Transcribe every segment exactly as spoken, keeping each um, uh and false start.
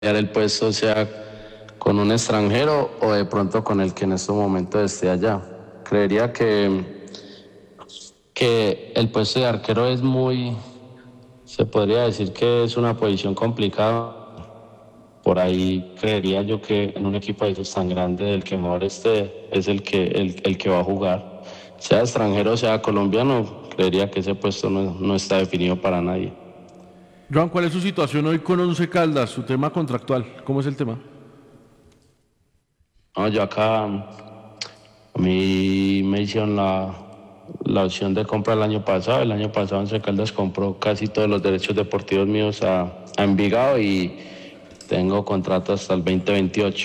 el puesto sea con un extranjero o de pronto con el que en estos momentos esté allá. Creería que, que el puesto de arquero es muy, se podría decir que es una posición complicada. Por ahí creería yo que en un equipo de esos tan grande el que mejor esté es el que, el, el que va a jugar. Sea extranjero, sea colombiano, creería que ese puesto no, no está definido para nadie. Joan, ¿cuál es su situación hoy con Once Caldas, su tema contractual? ¿Cómo es el tema? No, yo acá, a mí me hicieron la, la opción de compra el año pasado. El año pasado Once Caldas compró casi todos los derechos deportivos míos a, a Envigado y tengo contrato hasta el veinte veintiocho.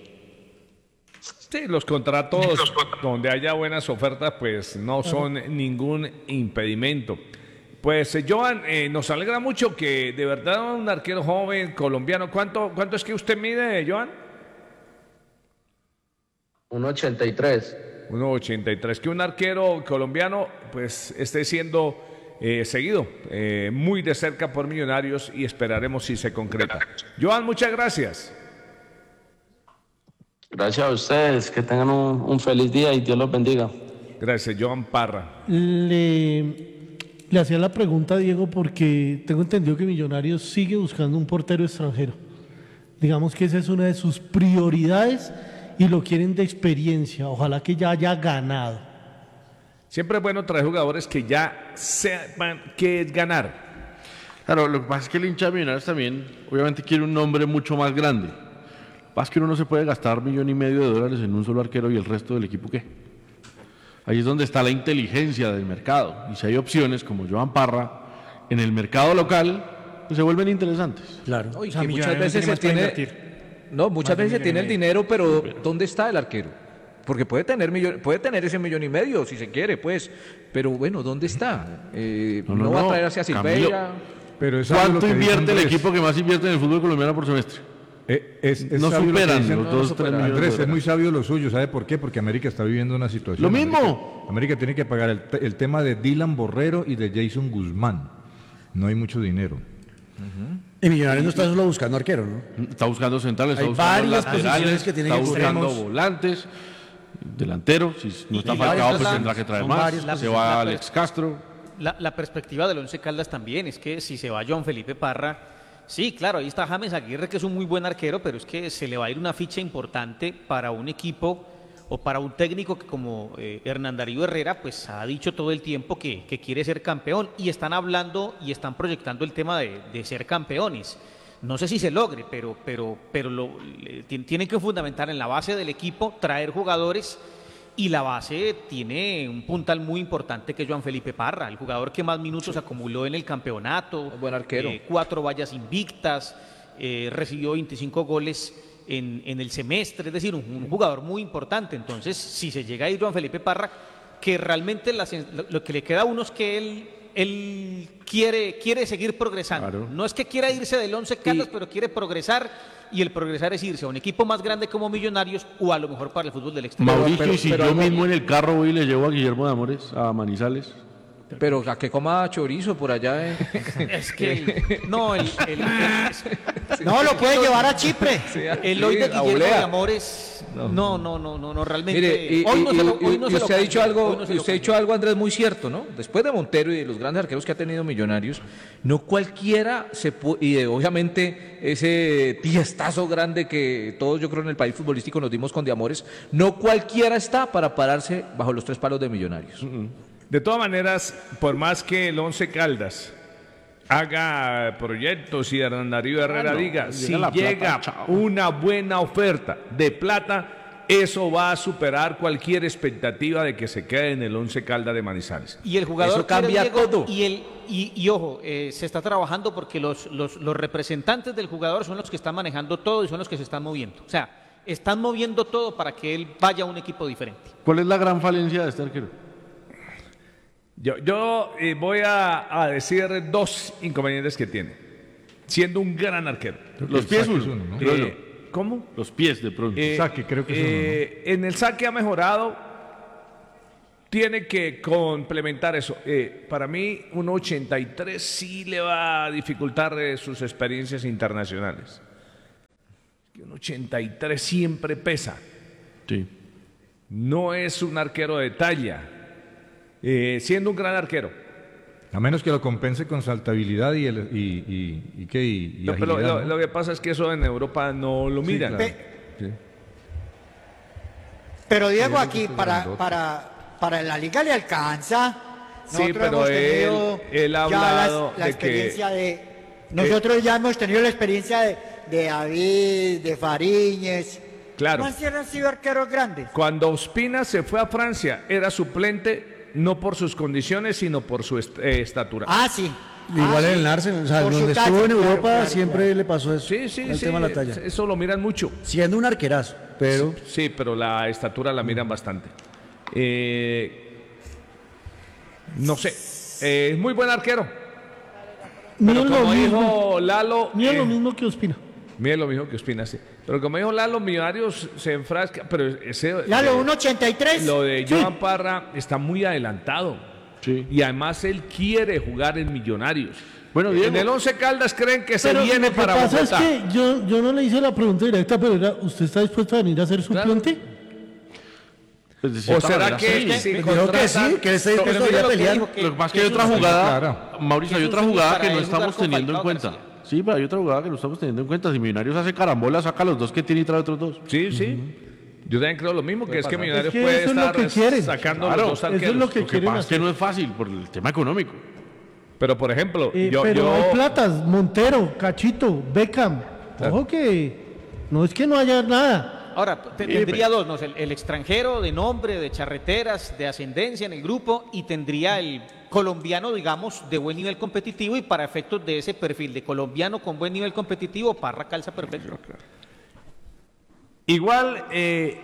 Sí, los contratos donde haya buenas ofertas pues no son ningún impedimento. Pues eh, Joan, eh, nos alegra mucho que de verdad un arquero joven colombiano, ¿cuánto, cuánto es que usted mide, Joan? uno ochenta y tres. uno ochenta y tres, que un arquero colombiano pues esté siendo eh, seguido eh, muy de cerca por Millonarios y esperaremos si se concreta. Joan, muchas gracias. Gracias a ustedes, que tengan un, un feliz día y Dios los bendiga. Gracias, Joan Parra. Le, le hacía la pregunta a Diego porque tengo entendido que Millonarios sigue buscando un portero extranjero. Digamos que esa es una de sus prioridades y lo quieren de experiencia. Ojalá que ya haya ganado. Siempre es bueno traer jugadores que ya sepan qué es ganar. Claro, lo que pasa es que el hincha de Millonarios también, obviamente, quiere un nombre mucho más grande. Lo que pasa es que uno no se puede gastar millón y medio de dólares en un solo arquero y el resto del equipo, ¿qué? Ahí es donde está la inteligencia del mercado. Y si hay opciones como Joan Parra en el mercado local, pues se vuelven interesantes. Claro. No, y O sea, que muchas Millonarios veces tiene se más para tiene, invertir. no, muchas Más de veces se un tiene el millón y dinero, pero ¿dónde está el arquero? Porque puede tener millón, puede tener ese millón y medio si se quiere, pues, pero bueno, ¿dónde está? Eh, No, no, no, va no, a traer hacia Silveira. Pero es algo lo ¿Cuánto que dice invierte el Andrés. equipo que más invierte en el fútbol colombiano por semestre? Eh, es, es No sabio lo que superan dicen- los no, dos, no tres superan. millones de Andrés, es dólares. muy sabio lo suyo, ¿sabe por qué? Porque América está viviendo una situación. Lo mismo. América, América tiene que pagar el, te- el tema de Dylan Borrero y de Jason Guzmán. No hay mucho dinero. Y Millonarios no está solo buscando arquero, ¿no? Está buscando centrales, Hay está buscando varias laterales, posiciones que tienen está que buscando extremos. volantes, delanteros. Si no está y Falcao, varias pues cosas- tendrá que traer son más. varias Se cosas. va La- Alex Castro. La, la perspectiva del Once Caldas también es que si se va Joan Felipe Parra, sí, claro, ahí está James Aguirre, que es un muy buen arquero, pero es que se le va a ir una ficha importante para un equipo o para un técnico que como eh, Hernán Darío Herrera, pues ha dicho todo el tiempo que, que quiere ser campeón y están hablando y están proyectando el tema de, de ser campeones. No sé si se logre, pero, pero, pero lo, le- tien- tienen que fundamentar en la base del equipo, traer jugadores. Y la base tiene un puntal muy importante que es Joan Felipe Parra, el jugador que más minutos acumuló en el campeonato. Buen arquero. eh, cuatro vallas invictas, eh, recibió veinticinco goles en, en el semestre, es decir, un, un jugador muy importante. Entonces, si se llega a ir Joan Felipe Parra, que realmente la sen- lo, lo que le queda a uno es que él, él quiere, quiere seguir progresando. Claro. No es que quiera irse del Once Caldas, pero quiere progresar. Y el progresar es irse a un equipo más grande como Millonarios o a lo mejor para el fútbol del exterior. Mauricio, pero- y si pero yo algo- mismo en el carro voy y le llevo a Guillermo de Amores a Manizales. Pero a que coma chorizo por allá. eh. Es que no, el, el, el- No, lo puede llevar a Chipre. el hoy de Sí, a Guillermo de Olea. Amores. No, no, no, no, no, realmente. Mire, y, hoy no y- se lo, y- hoy no y se lo usted ha dicho cambio, algo, hoy no se y lo usted ha dicho cambio. algo, Andrés, muy cierto, ¿no? Después de Montero y de los grandes arqueros que ha tenido Millonarios, no cualquiera se pu- y de, obviamente ese tiestazo grande que todos yo creo en el país futbolístico nos dimos con De Amores, no cualquiera está para pararse bajo los tres palos de Millonarios. De todas maneras, por más que el Once Caldas haga proyectos y Hernán Darío Herrera Ah, no, diga, llega si la plata, llega chao. una buena oferta de plata, eso va a superar cualquier expectativa de que se quede en el Once Caldas de Manizales. Y el jugador Eso quiere, cambia Diego, todo. Y, el, y, y ojo, eh, se está trabajando porque los, los, los representantes del jugador son los que están manejando todo y son los que se están moviendo. O sea, están moviendo todo para que él vaya a un equipo diferente. ¿Cuál es la gran falencia de este arquero? Yo, yo eh, voy a, a decir dos inconvenientes que tiene, siendo un gran arquero. Los El pies, saque es uno, uno, ¿no? creo yo. Eh, ¿Cómo? Los pies de pronto. Eh, saque, creo que es eh, En el saque ha mejorado, tiene que complementar eso. Eh, para mí, un ochenta y tres sí le va a dificultar eh, sus experiencias internacionales. un ochenta y tres siempre pesa. Sí. No es un arquero de talla, eh, siendo un gran arquero. A menos que lo compense con saltabilidad y, el, y, y, y, ¿qué? y, y No, pero agilidad, lo, ¿no? lo que pasa es que eso en Europa no lo Sí, miran. claro. Pe- Sí. Pero Diego, Sí, aquí eso es para, grandote. para, para la liga le alcanza. Sí, Nosotros pero hemos él- tenido él ha ya hablado la, la de experiencia que- de... Nosotros ya hemos tenido la experiencia de, de David, de Fariñez. Claro. No han sido- han sido arqueros grandes. Cuando Ospina se fue a Francia, era suplente no por sus condiciones, sino por su est- eh, estatura. Ah, sí. Igual Ah, en sí. el Arsenal, o sea, Por su donde talla, estuvo en claro, Europa claro, siempre claro. le pasó eso. Sí, sí, el sí. tema de la talla. Eso lo miran mucho. Siendo un arquerazo, pero Sí, pero la estatura la miran bastante. Eh, no sé. Eh, es muy buen arquero. Mira Pero lo como mismo, dijo Lalo. mira eh, lo mismo que Ospina. Mire lo mismo que Ospina, sí. Pero como dijo Lalo, Millonarios se enfrasca. Pero ese. Lalo, eh, un ochenta y tres. Lo de Joan Parra está muy adelantado. Sí. Y además él quiere jugar en Millonarios. Bueno, Diego. En el Once Caldas creen que se Pero viene lo que para pasa Bogotá. es que yo, yo no le hice la pregunta directa, pero era, ¿usted está dispuesto a venir a ser Claro. suplente? Pues de ¿O cierta será manera, que sí. si dijo que contratan- sí, que él está Pero dispuesto a ir mira a lo que pelear. dijo, que- Lo que pasa es que que hay es otra un sueño- jugada, Claro. Mauricio, hay que es otra un sueño jugada para que no él jugar estamos con teniendo en Falcao cuenta. García. Sí, pero hay otra jugada que no estamos teniendo en cuenta. Si Millonarios hace carambola, saca los dos que tiene y trae otros dos. Sí, sí. Yo también creo lo mismo, que es que Millonarios Es que puede eso es lo estar que quieren. sacando Claro, los dos eso es arqueros. lo que Lo que quieren pasa es que hacer. no es fácil por el tema económico. Pero por ejemplo, Eh, yo, pero yo- hay platas, Montero, Cachito, Beckham. Ojo que no es que no haya nada. Ahora, te- tendría dos, ¿no? El, el extranjero de nombre, de charreteras, de ascendencia en el grupo, y tendría el colombiano, digamos, de buen nivel competitivo, y para efectos de ese perfil de colombiano con buen nivel competitivo, Parra calza perfecto. igual eh,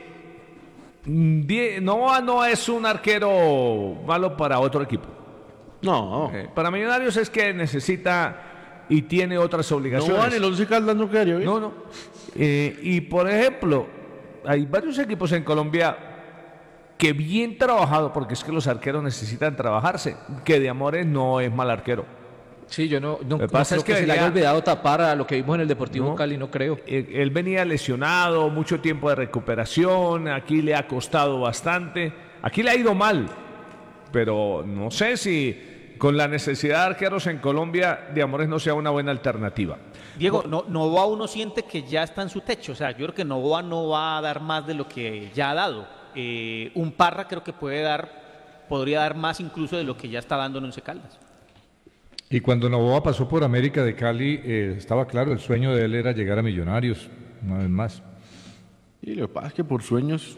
Die- Novoa no es un arquero malo para otro equipo. No. Eh, para Millonarios es que necesita y tiene otras No obligaciones. van el Once Caldas no quedaría bien. No, no. Eh, y por ejemplo, hay varios equipos en Colombia que bien trabajado, porque es que los arqueros necesitan trabajarse, que de Amores no es mal arquero. Sí, yo no, no, Lo que no pasa creo es que, que se le haya venía- olvidado tapar a lo que vimos en el Deportivo No. Cali, no creo. Él, él venía lesionado, mucho tiempo de recuperación, aquí le ha costado bastante, aquí le ha ido mal, pero no sé si con la necesidad de arqueros en Colombia, de Amores no sea una buena alternativa. Diego, no, Novoa uno siente que ya está en su techo, o sea, yo creo que Novoa no va a dar más de lo que ya ha dado. Eh, un Parra creo que puede dar, podría dar más incluso de lo que ya está dando en Once Caldas. Y cuando Novoa pasó por América de Cali, eh, estaba claro, el sueño de él era llegar a Millonarios, una vez más. Y lo que pasa es que por sueños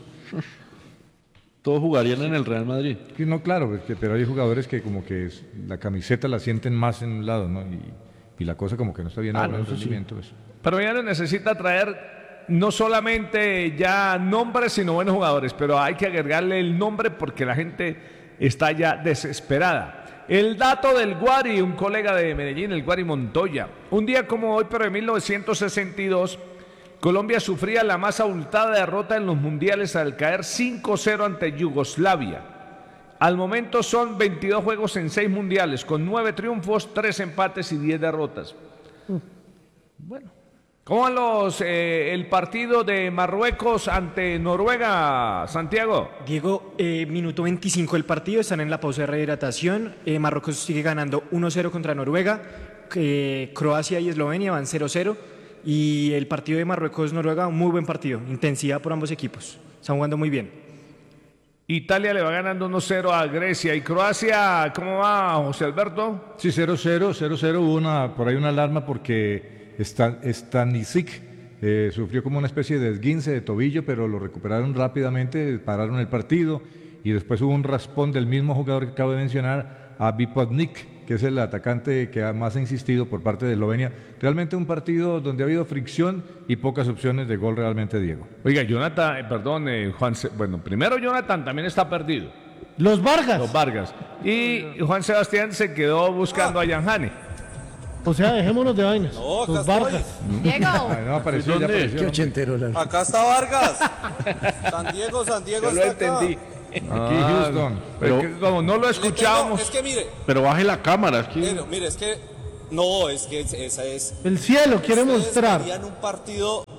todos jugarían en el Real Madrid. Sí, no, claro, es que- pero hay jugadores que como que es- la camiseta la sienten más en un lado, ¿no? Y, y la cosa como que no está bien Ah, ahora no, en eso sí. rendimiento. pues. Pero ya necesita traer no solamente ya nombres, sino buenos jugadores, pero hay que agregarle el nombre porque la gente está ya desesperada. El dato del Guari, un colega de Medellín, el Guari Montoya. Un día como hoy, pero de mil novecientos sesenta y dos, Colombia sufría la más abultada derrota en los mundiales al caer cinco cero ante Yugoslavia. Al momento son veintidós juegos en seis mundiales, con nueve triunfos, tres empates y diez derrotas. Bueno. ¿Cómo van los, eh, el partido de Marruecos ante Noruega, Santiago? Diego, eh, minuto veinticinco del partido, están en la pausa de rehidratación. Eh, Marruecos sigue ganando uno cero contra Noruega. Eh, Croacia y Eslovenia van cero cero. Y el partido de Marruecos-Noruega, un muy buen partido. Intensidad por ambos equipos. Están jugando muy bien. Italia le va ganando uno cero a Grecia. ¿Y Croacia, cómo va, José Alberto? Sí, cero cero, cero cero, hubo una, por ahí una alarma porque Stan- Stanisic eh, sufrió como una especie de esguince de tobillo, pero lo recuperaron rápidamente, pararon el partido y después hubo un raspón del mismo jugador que acabo de mencionar, a Vipotnik, que es el atacante que más ha insistido por parte de Eslovenia. Realmente un partido donde ha habido fricción y pocas opciones de gol realmente, Diego. Oiga, Jonathan, eh, perdón, eh, Juan, Se- bueno, primero Jonathan también está perdido, Los Vargas. los Vargas. Y Juan Sebastián se quedó buscando a Yanjane. O sea, dejémonos de vainas. Los Vargas. Diego, Ah, no, apareció, ya ¿Dónde? apareció. Qué ochentero. la- Acá está Vargas. San Diego, San Diego Yo lo está entendí. acá. Aquí Houston. Pero Pero- que como no lo Le escuchábamos. tengo- es que mire, Pero baje la cámara. Es que... mire, mire, es que no, es que es- esa es. El cielo quiere Ustedes mostrar. querían un partido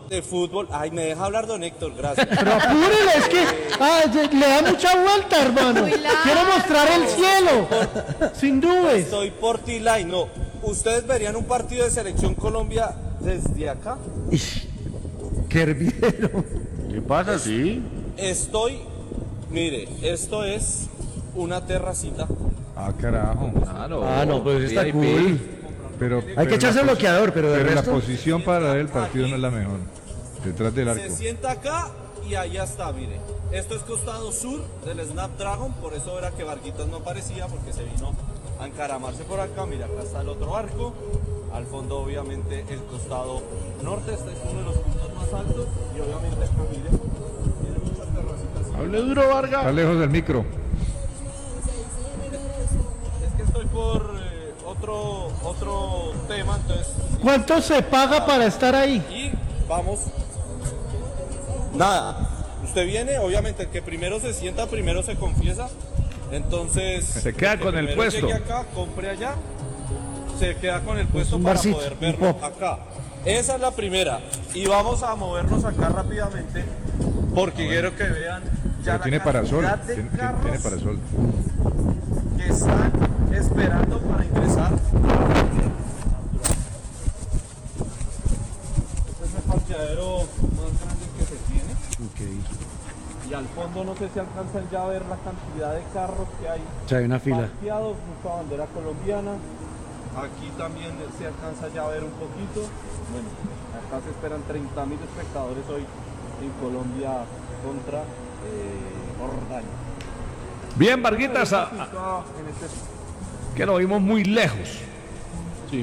de fútbol. Ay, me deja hablar don Héctor, gracias. Pero apúrele, es que ah, le da mucha vuelta, hermano. Quiero mostrar el cielo, sin nubes. Estoy por T-Line, no. ¿Ustedes verían un partido de Selección Colombia desde acá? ¡Qué hervidero! ¿Qué pasa, sí? Estoy, mire, esto es una terracita. Ah, carajo. Claro. Ah, no, pues está V I P. cool. Pero, Hay pero que echarse la el posi- bloqueador, pero de Pero resto... la posición para ver el partido no es la mejor. Detrás del arco. Se sienta acá y allá está, mire. Esto es costado sur del Snapdragon, por eso era que Varguitas no aparecía, porque se vino a encaramarse por acá. Mira, acá está el otro arco. Al fondo, obviamente, el costado norte. Este es uno de los puntos más altos. Y obviamente acá, mire, tiene muchas terracitas. Hable duro, Vargas. Está lejos del micro. Es que estoy por eh, otro, otro tema, entonces... ¿Cuánto se paga para estar ahí? Y vamos. Nada. Usted viene, obviamente, el que primero se sienta, primero se confiesa. Entonces... Se queda que con el primero puesto. llegue acá, compre allá. Se queda con el puesto un para barcito, poder un verlo pop. acá. Esa es la primera. Y vamos a movernos acá rápidamente. Porque quiero que vean ya Pero la tiene parasol. cantidad de Tiene, tiene- carros tiene parasol. que están esperando para ingresar. Este es el parqueadero más grande que se tiene. Y al fondo no sé si alcanzan ya a ver la cantidad de carros que hay O sea, hay una fila. parqueados, mucha bandera colombiana. Aquí también se alcanza ya a ver un poquito. Bueno, acá se esperan treinta mil espectadores hoy en Colombia contra eh, Jordania. Bien, Varguitas, a- a- En este que lo vimos muy lejos. Sí.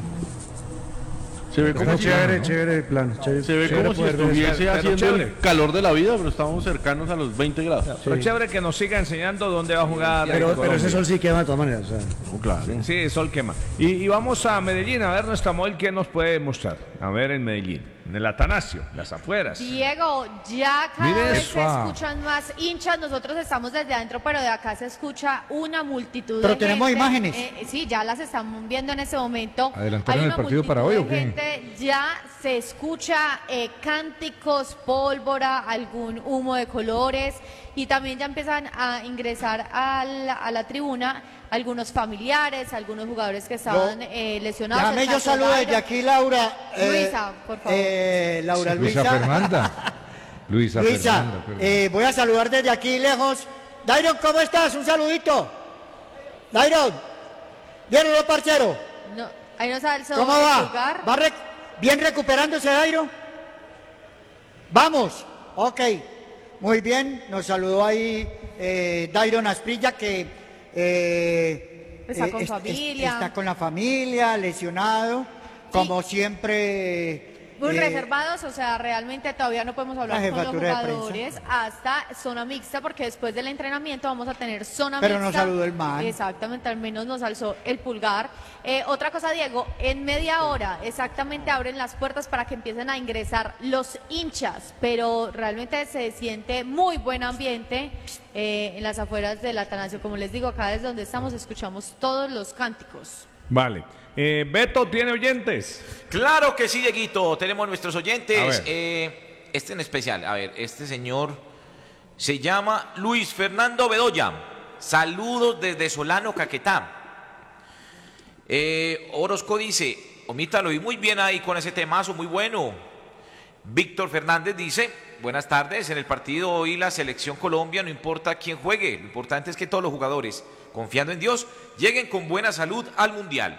Se ve como Pero si, chévere, chévere el plan. Chévere, se ve chévere como si poder ver eso. estuviese pero haciendo chévere. el calor de la vida, pero estamos cercanos a los veinte grados. Pero chévere que nos siga enseñando dónde va a jugar. Pero, pero Colombia. ese sol sí quema de todas maneras. O sea. Oh, claro. Sí, el sol quema. Y, y vamos a Medellín a ver nuestra modelo que nos puede mostrar. A ver en Medellín, en el Atanasio, las afueras. Diego, ya cada Mire vez eso. se escuchan más hinchas. Nosotros estamos desde adentro, pero de acá se escucha una multitud Pero de tenemos gente. imágenes. Eh, sí, ya las estamos viendo en ese momento. ¿Adelantaron Hay el una partido para multitud hoy o de qué? gente, ya se escucha eh, cánticos, pólvora, algún humo de colores y también ya empiezan a ingresar a la, a la tribuna algunos familiares, algunos jugadores que estaban eh, lesionados. Déjame El yo caso saludo de desde Dairo. aquí, Laura. eh, Luisa, por favor. eh, Laura Luisa Luisa. Fernanda. Luisa, Luisa, Fernanda. perdón. eh, voy a saludar desde aquí lejos. Dairon, ¿cómo estás? Un saludito. Dairon, ¿vieron los parceros? No, ahí nos alzó ¿Cómo el va? lugar. ¿Va rec- bien recuperándose, Dairo? Vamos, ok. Muy bien, nos saludó ahí eh, Dairon Asprilla que eh, Está con es- es- familia. está con la familia, lesionado, como siempre. Muy eh, reservados, o sea, realmente todavía no podemos hablar la con los jefatura de prensa. jugadores hasta zona mixta, porque después del entrenamiento vamos a tener zona Pero mixta. nos saludó el man. Exactamente, al menos nos alzó el pulgar. Eh, otra cosa, Diego, en media hora exactamente abren las puertas para que empiecen a ingresar los hinchas, pero realmente se siente muy buen ambiente eh, en las afueras del Atanasio. Como les digo, acá desde donde estamos escuchamos todos los cánticos. Vale. Eh, Beto tiene oyentes. Claro que sí, Dieguito. Tenemos nuestros A oyentes. ver. Eh, este en especial. A ver, este señor se llama Luis Fernando Bedoya. Saludos desde Solano, Caquetá. Eh, Orozco dice, Omita, lo vi muy bien ahí con ese temazo, muy bueno. Víctor Fernández dice, buenas tardes, en el partido hoy la selección Colombia, no importa quién juegue, lo importante es que todos los jugadores, confiando en Dios, lleguen con buena salud al Mundial.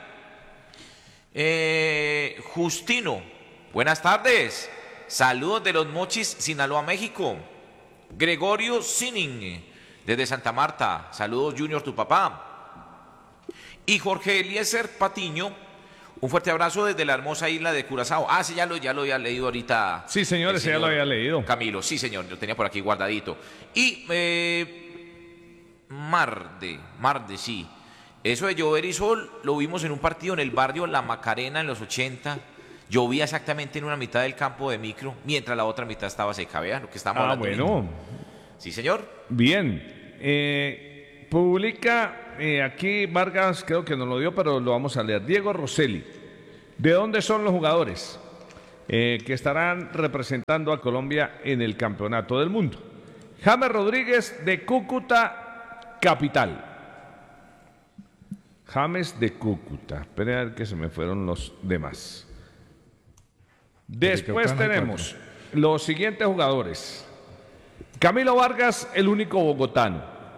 Eh, Justino, buenas tardes, saludos de los Mochis, Sinaloa, México. Gregorio Sinin, desde Santa Marta, saludos Junior, tu papá. Y Jorge Eliezer Patiño, un fuerte abrazo desde la hermosa isla de Curazao. Ah, sí, ya lo, ya lo había leído ahorita. Sí, señor, el ese ya lo había leído. Camilo, sí, señor, lo tenía por aquí guardadito. Y eh, Marde, Marde, sí. Eso de llover y sol lo vimos en un partido en el barrio La Macarena en los ochenta. Llovía exactamente en una mitad del campo de micro, mientras la otra mitad estaba seca. Vean lo que estamos Ah, hablando. bueno. ahorita. Sí, señor. Bien. Eh, publica eh, aquí Vargas, creo que nos lo dio, pero lo vamos a leer. Diego Rosselli. ¿De dónde son los jugadores? eh, que estarán representando a Colombia en el Campeonato del Mundo. James Rodríguez de Cúcuta Capital. James de Cúcuta. Esperen a ver que se me fueron los demás. Después tenemos los siguientes jugadores. Camilo Vargas, el único bogotano.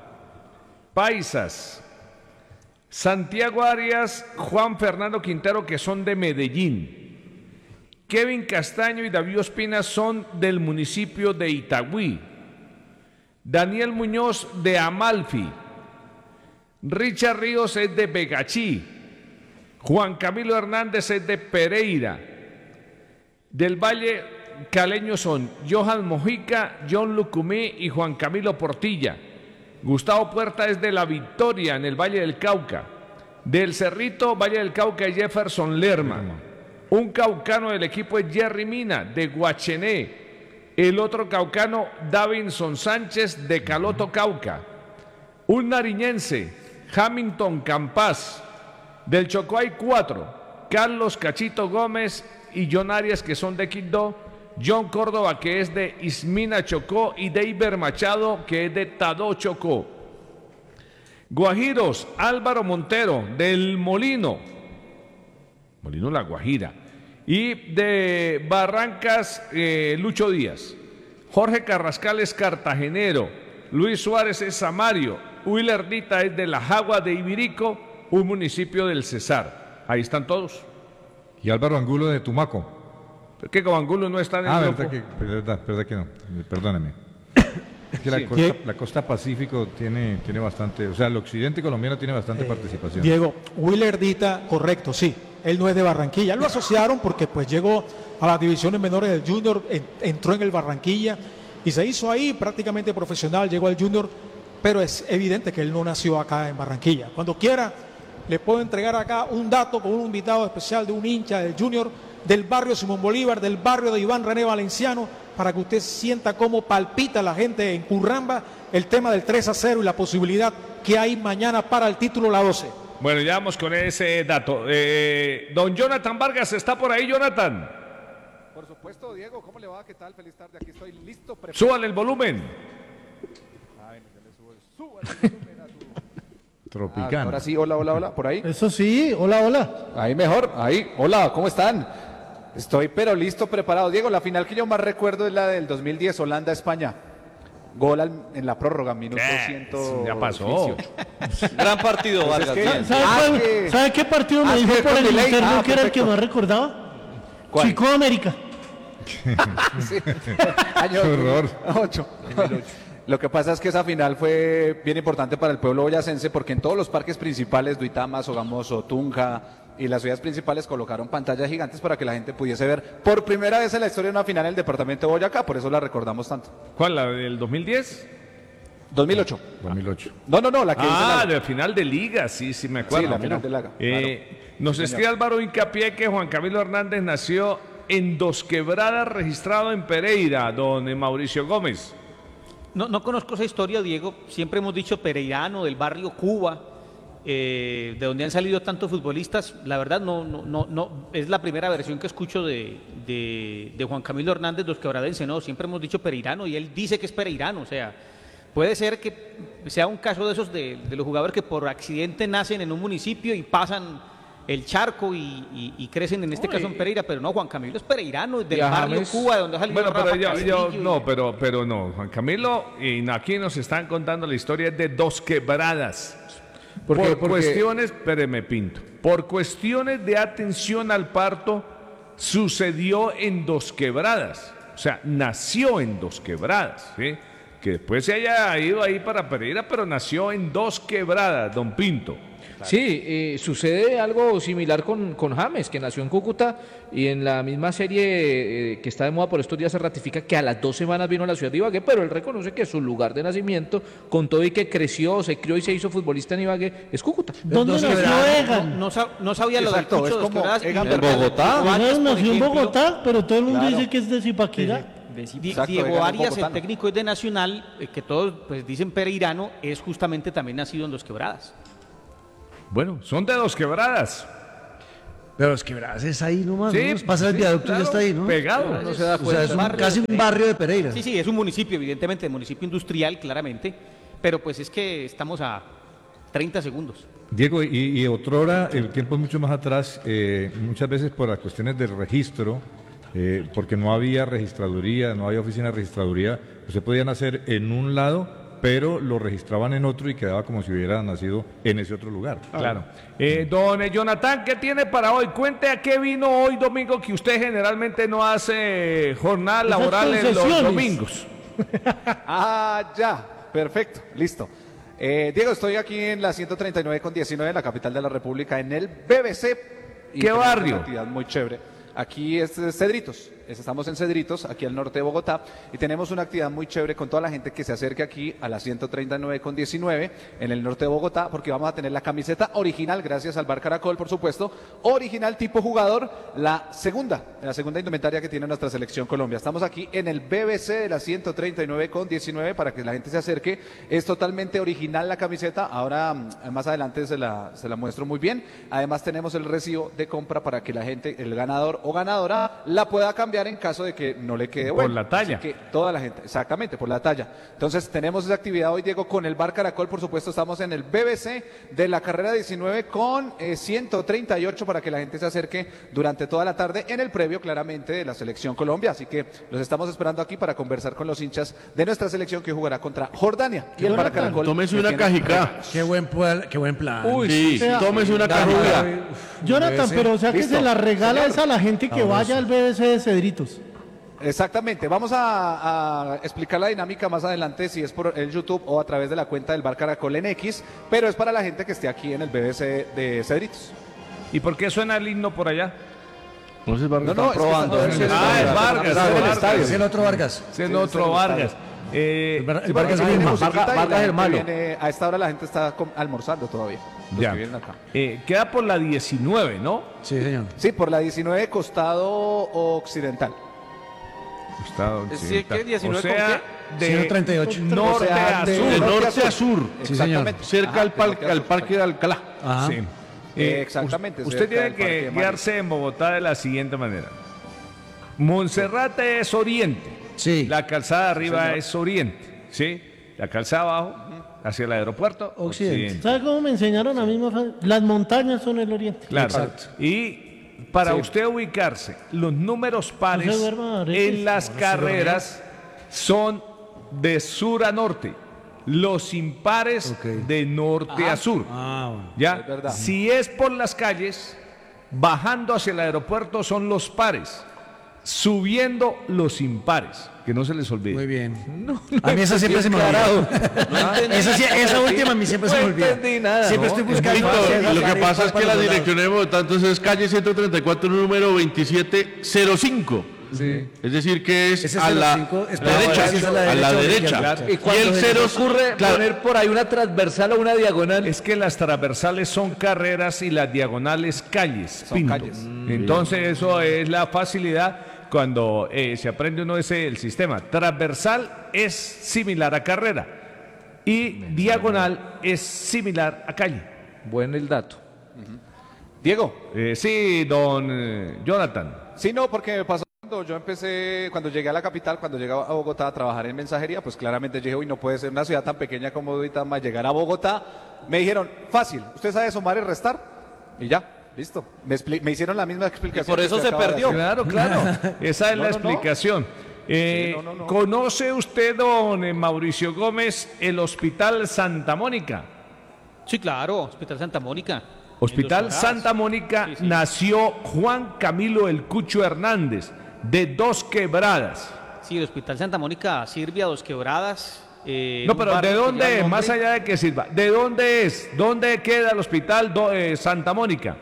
Paisas. Santiago Arias, Juan Fernando Quintero, que son de Medellín. Kevin Castaño y David Ospina son del municipio de Itagüí. Daniel Muñoz de Amalfi. Richard Ríos es de Begachí. Juan Camilo Hernández es de Pereira. Del Valle Caleño son Johan Mojica, John Lucumí y Juan Camilo Portilla. Gustavo Puerta es de La Victoria, en el Valle del Cauca. Del Cerrito, Valle del Cauca, Jefferson Lerma. Un caucano del equipo es Jerry Mina, de Guachené. El otro caucano, Davinson Sánchez, de Caloto, Cauca. Un nariñense, Hamilton Campas. Del Chocó hay cuatro, Carlos Cachito Gómez y John Arias, que son de Quibdó. John Córdoba, que es de Ismina, Chocó, y Deiber Machado, que es de Tadó, Chocó. Guajiros, Álvaro Montero, del Molino, Molino La Guajira, y de Barrancas, eh, Lucho Díaz. Jorge Carrascal es cartagenero, Luis Suárez es samario, Willer Dita es de La Jagua de Ibirico, un municipio del Cesar. Ahí están todos. Y Álvaro Angulo de Tumaco. ¿Por qué Angulo no está en el ah, grupo? verdad que, verdad, verdad que no, perdóneme. Es que la, Sí. costa, la costa Pacífico tiene, tiene bastante, o sea, el occidente colombiano tiene bastante Eh, participación. Diego, Willer Dita, correcto, sí. Él no es de Barranquilla. Lo asociaron porque pues llegó a las divisiones menores del Junior, en- entró en el Barranquilla y se hizo ahí prácticamente profesional, llegó al Junior, pero es evidente que él no nació acá en Barranquilla. Cuando quiera, le puedo entregar acá un dato con un invitado especial de un hincha del Junior, del barrio Simón Bolívar, del barrio de Iván René Valenciano, para que usted sienta cómo palpita la gente en Curramba el tema del tres a cero y la posibilidad que hay mañana para el título la doce. Bueno, ya vamos con ese dato. Eh, don Jonathan Vargas, ¿está por ahí, Jonathan? Por supuesto, Diego, ¿cómo le va? ¿Qué tal? Feliz tarde, aquí estoy listo. preparado. Súbale el volumen. Ay, no, ya le subo el- súbale el volumen a tu- Tropicana. Ah, ahora sí, hola, hola, hola, por ahí. Eso sí, hola, hola. Ahí mejor, ahí, hola, ¿cómo están? Estoy pero listo, preparado. Diego, la final que yo más recuerdo es la del dos mil diez, Holanda-España. Gol al- en la prórroga, minuto ciento Ya pasó. dieciocho. Gran partido, Pues Vargas. es que- bien. ¿Sabe, Ah, cuál- que- ¿sabe qué partido me Ah, dijo sí, por con el delay. interno Ah, que era el que perfecto. más recordaba? ¿Cuál? Chico América. Sí. Año Qué horror. ocho. Lo que pasa es que esa final fue bien importante para el pueblo boyacense porque en todos los parques principales, Duitama, Sogamoso, Tunja y las ciudades principales colocaron pantallas gigantes para que la gente pudiese ver por primera vez en la historia una final en el departamento de Boyacá, por eso la recordamos tanto. ¿Cuál, la del dos mil diez? dos mil ocho. dos mil ocho. No, no, no, la que Ah, dice la- de liga de liga, sí, sí me acuerdo. Sí, la Mira. final de liga, Eh, nos Sí, escribe señor. Álvaro Hincapié que Juan Camilo Hernández nació en Dos Quebradas, registrado en Pereira, don Mauricio Gómez. No, no conozco esa historia, Diego. Siempre hemos dicho pereirano, del barrio Cuba, eh, de donde han salido tantos futbolistas. La verdad, no, no, no, no es la primera versión que escucho de, de, de Juan Camilo Hernández, dos quebradense. No, siempre hemos dicho pereirano y él dice que es pereirano. O sea, puede ser que sea un caso de esos de, de los jugadores que por accidente nacen en un municipio y pasan el charco y, y- y crecen en este No, caso en y- Pereira, pero no, Juan Camilo es pereirano, del Y a barrio James- Cuba, de donde ha salido Bueno, pero Rafa yo, yo- Castillo y- no, pero, pero no, Juan Camilo, y aquí nos están contando la historia de Dos Quebradas. ¿Por Por, qué? Porque- cuestiones, espéreme, Pinto, por cuestiones de atención al parto, sucedió en Dos Quebradas. O sea, nació en Dos Quebradas, ¿sí? Que después se haya ido ahí para Pereira, pero nació en Dos Quebradas, don Pinto. Sí, eh, sucede algo similar con, con James, que nació en Cúcuta y en la misma serie eh, que está de moda por estos días se ratifica que a las dos semanas vino a la ciudad de Ibagué, pero él reconoce que su lugar de nacimiento, con todo y que creció, se crió y se hizo futbolista en Ibagué, es Cúcuta. ¿Dónde Entonces, nació no, Egan? no sab- no sabía lo del Exacto, Cucho es de los como Quebradas y Egan de- ¿En Bogotá? Diego Arias, Egan por nació en ejemplo, Bogotá, pero todo el mundo Claro. dice que es de Zipaquirá. Di- Exacto, Diego Egan es Arias, el bogotano. técnico es de Nacional, eh, que todos pues dicen pereirano, es justamente también nacido en Dos Quebradas. Bueno, son de Dos Quebradas. Pero es Quebradas es ahí nomás, Sí, ¿no? Pasa el sí, viaducto y claro, ya está ahí, ¿no? pegado, no se da O sea, cuenta. es un- Barrio casi de un barrio de Pereira. Sí, sí, es un municipio, evidentemente, municipio industrial, claramente, pero pues es que estamos a treinta segundos. Diego, y, y otrora, el tiempo es mucho más atrás, eh, muchas veces por las cuestiones del registro, eh, porque no había registraduría, no había oficina de registraduría, pues se podían hacer en un lado, pero lo registraban en otro y quedaba como si hubiera nacido en ese otro lugar. Claro. Eh, don eh, Jonathan, ¿qué tiene para hoy? Cuente a qué vino hoy domingo, que usted generalmente no hace jornada Esas laboral en los concesiones. domingos. Ah, ya, perfecto, listo. Eh, Diego, estoy aquí en la ciento treinta y nueve con diecinueve, la capital de la República, en el B B C. Y ¿Qué tenemos barrio? Una actividad muy chévere. Aquí es eh, Cedritos, es- estamos en Cedritos, aquí al norte de Bogotá, y tenemos una actividad muy chévere con toda la gente que se acerque aquí a la ciento treinta y nueve con diecinueve en el norte de Bogotá, porque vamos a tener la camiseta original, gracias al Bar Caracol, por supuesto, original tipo jugador, la segunda, la segunda indumentaria que tiene nuestra selección Colombia. Estamos aquí en el B B C de la ciento treinta y nueve con diecinueve para que la gente se acerque. Es totalmente original la camiseta, ahora mm, más adelante se la, se la muestro muy bien. Además tenemos el recibo de compra para que la gente, el ganador o ganadora, la pueda cambiar en caso de que no le quede Por bueno. la talla. Así que toda la gente, exactamente, por la talla. Entonces tenemos esa actividad hoy, Diego, con el Bar Caracol, por supuesto, estamos en el B B C de la carrera diecinueve con eh, ciento treinta y ocho para que la gente se acerque durante toda la tarde en el previo, claramente, de la selección Colombia. Así que los estamos esperando aquí para conversar con los hinchas de nuestra selección que jugará contra Jordania. Y el Bar Caracol. Tómese que una tiene- cajica. Qué buen, plan, qué buen plan. Uy, sí, sí. tómese una Dale, cajica. dale. Jonathan, pero o sea que Listo. se la regala Señor. es a la gente que vaya al B B C de Cedritos. Exactamente, vamos a, a explicar la dinámica más adelante si es por el YouTube o a través de la cuenta del Bar Caracol en X, pero es para la gente que esté aquí en el B B C de Cedritos. ¿Y por qué suena el himno por allá? No sé, Vargas, No, no, están es que probando. estamos en el Ah, es Vargas, Claro, es el Vargas. estadio. Es el otro Vargas. Es el Sí, otro es el Vargas. Eh, El Var- el Sí, Vargas porque Grima. viene musiquita Vargas- y la Vargas el gente malo. viene- a esta hora la gente está com- almorzando todavía. Los Ya. que vienen acá. eh, queda por la diecinueve, ¿no? Sí, señor. Sí, por la diecinueve costado occidental. Costado Es decir, occidental. ¿qué? ¿diecinueve o sea, con de ciento treinta y ocho. norte O sea, a de- sur. De norte norte a a sur. Sí, señor. Exactamente. Cerca Ajá, al, de par- norte a al sur. parque de Alcalá. Ajá. Sí. Eh, Eh, exactamente, us- Usted cerca tiene del Parque que de Mario. guiarse en Bogotá de la siguiente manera. Monserrate es oriente. Sí. La calzada arriba es oriente. ¿Sí? La calzada abajo, hacia el aeropuerto, Occidente. occidente. ¿Sabe cómo me enseñaron a mí? Mafa? Las montañas son el oriente. Claro. Exacto. Y para usted ubicarse, los números pares No se duerma, Aretes. en las carreras son de sur a norte. Los impares Ok. de norte a sur. Ah, bueno. ¿Ya? Es verdad. Si es por las calles, bajando hacia el aeropuerto son los pares, subiendo los impares. Que no se les olvide. Muy bien. a mí esa siempre se me olvida. esa, sí- esa última a mí siempre se me olvida. entendí nada. Siempre estoy buscando. Víctor, hacia lo esa que pasa es para que la los lados. dirección de Bogotá entonces es calle ciento treinta y cuatro, número veintisiete cero cinco. Es decir, que es Ese a la cero cinco es a la derecha, esa es a la a la derecha o derecha. izquierda. Y cuando el se cero les ocurre claro, poner por ahí una transversal o una diagonal. Es que las transversales son carreras y las diagonales calles. Son Pinto. calles. Entonces eso es la facilidad cuando eh, se aprende uno ese el sistema. Transversal es similar a carrera y diagonal es similar a calle. Buen el dato. Diego. Eh, sí, don eh, Jonathan. Sí, no, porque me pasó cuando yo empecé, cuando llegué a la capital, cuando llegué a Bogotá a trabajar en mensajería, pues claramente yo dije, uy, no puede ser una ciudad tan pequeña como Duitama, llegar a Bogotá. Me dijeron, fácil, ¿usted sabe sumar y restar? Y ya, listo. Me, expli- me hicieron la misma explicación. por que eso usted se acaba de perdió. hacer. Claro, claro. Esa es No, la no, no. explicación. Eh, Sí, no, no, no. ¿Conoce usted, don eh, Mauricio Gómez, el Hospital Santa Mónica? Sí, claro, Hospital Santa Mónica. Hospital En Dos Santa Quebradas. Mónica Sí, sí. nació Juan Camilo El Cucho Hernández, de Dos Quebradas. Sí, el Hospital Santa Mónica sirve a Dos Quebradas. eh, No, un pero ¿de barrio que dónde lleva el es? Más nombre. allá de que sirva. ¿De dónde es? ¿Dónde queda el Hospital Do- eh, Santa Mónica?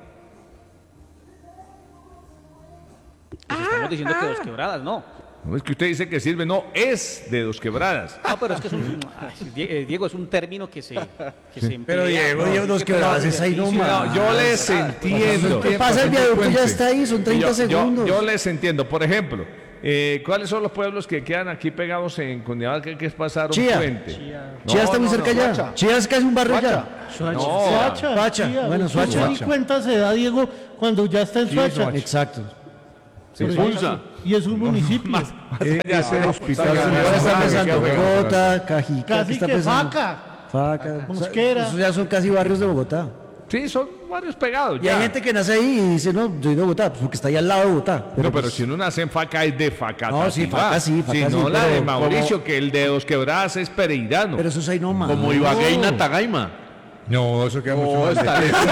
Pues estamos diciendo que Dos Quebradas, no. No es que usted dice que sirve, no, es de Dos Quebradas. No, pero es que es un, ay, Die- eh, Diego, es un término que se, que se emplea. Pero Diego, Diego, Dos Quebradas es ahí nomás. No, yo les entiendo. ¿Qué pasa? El viaducto ya está ahí, son treinta Yo- yo- segundos. Yo, les entiendo. Por ejemplo, Eh, ¿Cuáles son los pueblos que quedan aquí pegados en Cundinamarca, que es pasar un Chía. puente? Chía, No, Chía está muy no, cerca no, ya. Suacha. Chía es casi un barrio Suacha. ya. Suacha. No. Suacha. Suacha. Chía. Bueno, ¿Usted Suacha. ni cuenta se da, Diego, cuando ya está en Sí, Suacha? Suacha. Exacto. Sí, Pero Suacha. ya- Y es un municipio. Ese hospital. Ahora está empezando Bogotá, Cajica. Casi ¿qué está que pensando? Faca. Faca. Mosquera. Esos ya son casi barrios de Bogotá. Sí, son varios pegados. Y ya. hay gente que nace ahí y dice, no, soy de Bogotá, pues porque está ahí al lado de Bogotá. No, pero pues, si uno nace en Faca es de Faca. No, sí, Faca sí, Faca Si no, sí, la pero de Mauricio, como- que el de Dos Quebradas es pereirano. Pero eso es ahí nomás. Como Ibagué y Natagaima. No, eso queda mucho más está lejos.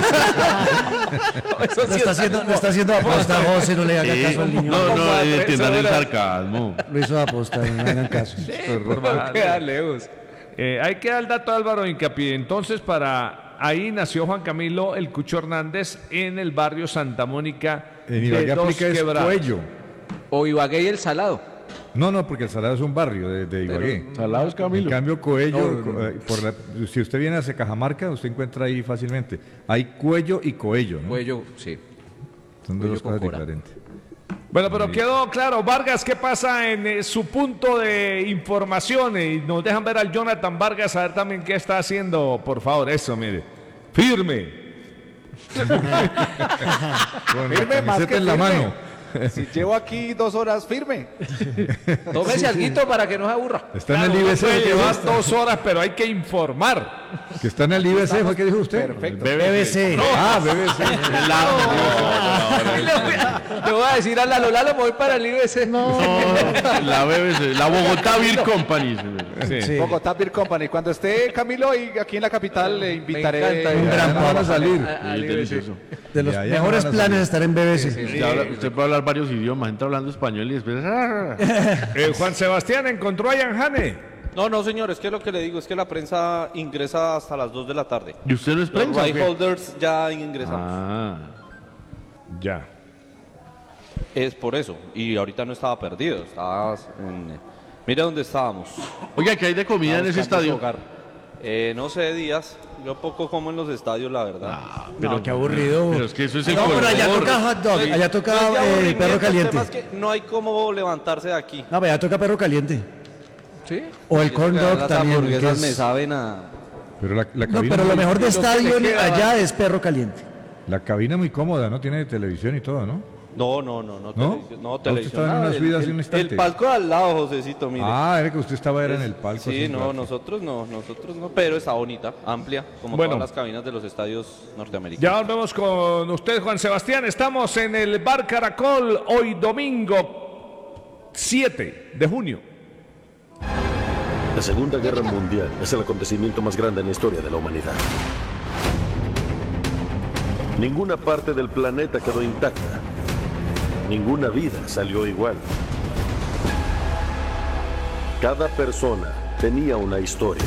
Lo está haciendo, lo está haciendo a aposta, José, no le haga Sí. caso al niño. No, no, a eh, tres entiendan el horas. sarcasmo. Lo hizo a aposta, no le hagan caso. No queda lejos. Eh, hay que dar el dato, Álvaro Incapié. Entonces, para ahí nació Juan Camilo El Cucho Hernández en el barrio Santa Mónica En de Ibagué Dos aplica es Quebradas. Cuello. O Ibagué y el Salado. No, no, porque el Salado es un barrio de, de Ibagué. Salado es Camilo. En cambio, Coello, No, no, eh, por la- si usted viene hacia Cajamarca, usted encuentra ahí fácilmente. Hay Cuello y Coello, ¿no? Cuello, sí. Son Cuello dos cosas con Cora. diferentes. Bueno, pero quedó claro. Vargas, ¿qué pasa en eh, su punto de información? Y nos dejan ver al Jonathan Vargas, a ver también qué está haciendo. Por favor, eso, mire. Firme. Con Firme la más camiseta que en la firme. mano. Si llevo aquí dos horas firme. Tómese alguito para que no se aburra. Está en Claro, el uno I B C. puede ¿qué llevar gusta? dos horas, pero hay que informar. Que está en el I B C, ¿fue que dijo usted? Perfecto. B B C. Ah, B B C. Le voy a decir a Lalo, Lalo, me voy para el I B C. No, la B B C, la Bogotá Beer Company. Sí. Sí. Bogotá Beer Company. Cuando esté Camilo y aquí en la capital le invitaré. encanta, Un eh, gran a- van a a- salir. a- a- Sí, al I B C. delicioso. De los Y allá mejores van a planes salir. estar en B B C. Usted, habla- usted puede hablar varios idiomas, entra hablando español y después... ah. Eh, Juan Sebastián encontró a Ian Jane. No, no, señor, es que lo que le digo es que la prensa ingresa hasta las dos de la tarde. ¿Y usted no es Los prensa o right qué? holders ya ingresamos. Ah, Ya. Es por eso. Y ahorita no estaba perdido. Estaba en... Mira dónde estábamos. oiga, ¿qué hay de comida en ese Estaba buscando estadio? su hogar. Eh, no sé, Díaz. Yo poco como en los estadios, la verdad. No, qué aburrido. Pero es que eso es el No, pero allá color. toca hot dog, No es- allá toca no es de eh, aburrimiento, perro el caliente. tema es que no hay cómo levantarse de aquí. No, pero allá toca perro caliente. Sí. O el Y corn eso que dog las también. que hamburguesas es- me saben a... Pero la, la No, cabina, pero lo mejor de Lo que le estadio queda, allá es perro caliente. la cabina muy cómoda, ¿no? Tiene televisión y todo, ¿no? No, no, no, no, ¿No? televisión. No, ¿Usted televisión. estaba en una Ah, subida el, hace un el- instante? el palco de al lado, Josecito, mire. Ah, era que usted estaba era en el palco. Sí, hace un no, rato. nosotros no, nosotros no, pero está bonita, amplia, como Bueno. todas las cabinas de los estadios norteamericanos. Ya volvemos con usted, Juan Sebastián. Estamos en el Bar Caracol hoy domingo siete de junio. La Segunda Guerra Mundial es el acontecimiento más grande en la historia de la humanidad. Ninguna parte del planeta quedó intacta. Ninguna vida salió igual. Cada persona tenía una historia.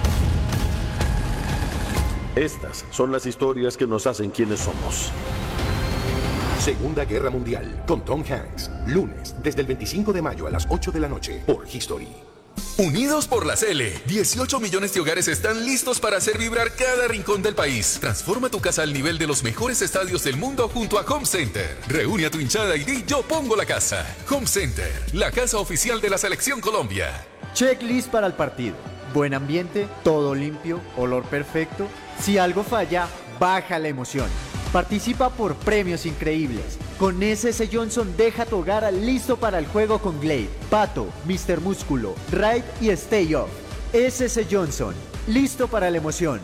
Estas son las historias que nos hacen quienes somos. Segunda Guerra Mundial con Tom Hanks. Lunes, desde el veinticinco de mayo a las ocho de la noche por History. Unidos por la Cele, dieciocho millones de hogares están listos para hacer vibrar cada rincón del país. Transforma tu casa al nivel de los mejores estadios del mundo junto a Home Center. Reúne a tu hinchada y di yo pongo la casa. Home Center, la casa oficial de la Selección Colombia. Checklist para el partido. Buen ambiente, todo limpio, olor perfecto. Si algo falla, baja la emoción. Participa por premios increíbles. Con S S Johnson deja tu hogar listo para el juego con Glade, Pato, mister Músculo, Ride y Stay Off. S S Johnson, listo para la emoción.